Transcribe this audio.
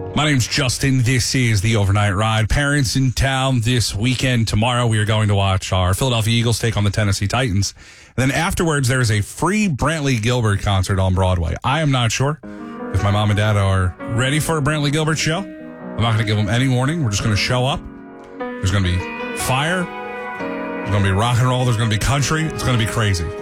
My name's Justin. This is the Overnight Ride. Parents in town this weekend. Tomorrow we are going to watch our Philadelphia Eagles take on the Tennessee Titans. And then afterwards there is a free Brantley Gilbert concert on Broadway. I am not sure if my mom and dad are ready for a Brantley Gilbert show. I'm not going to give them any warning. We're just going to show up. There's going to be fire. There's going to be rock and roll. There's going to be country. It's going to be crazy.